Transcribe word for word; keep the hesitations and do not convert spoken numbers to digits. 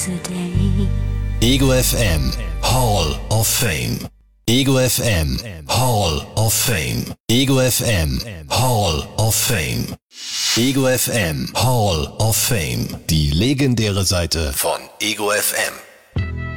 always a day. Ego F M Hall of Fame. Ego F M Hall of Fame. Ego F M Hall of Fame. Ego F M Hall of Fame. Die legendäre Seite von Ego F M.